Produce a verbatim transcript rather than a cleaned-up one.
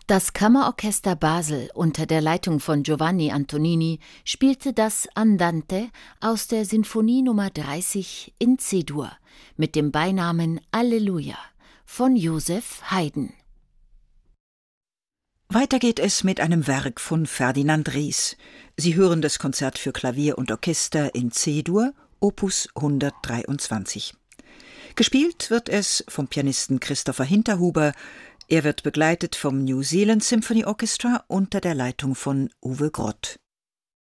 Das Kammerorchester Basel unter der Leitung von Giovanni Antonini spielte das Andante aus der Sinfonie Nummer dreißig in C-Dur mit dem Beinamen Alleluia von Joseph Haydn. Weiter geht es mit einem Werk von Ferdinand Ries. Sie hören das Konzert für Klavier und Orchester in C-Dur, Opus hundertdreiundzwanzig. Gespielt wird es vom Pianisten Christopher Hinterhuber. Er wird begleitet vom New Zealand Symphony Orchestra unter der Leitung von Uwe Grott.